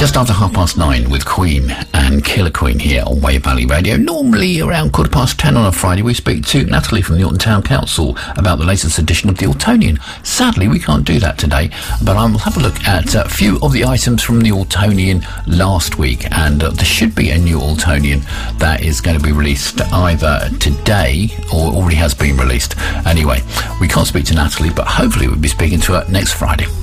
Just after 9:30 with Queen and Killer Queen here on Wave Valley Radio. Normally around 10:15 on a Friday we speak to Natalie from the Alton Town Council about the latest edition of the Altonian. Sadly we can't do that today, but I will have a look at a few of the items from the Altonian last week, and there should be a new Altonian that is going to be released either today or already has been released. Anyway, we can't speak to Natalie, but hopefully we'll be speaking to her next Friday.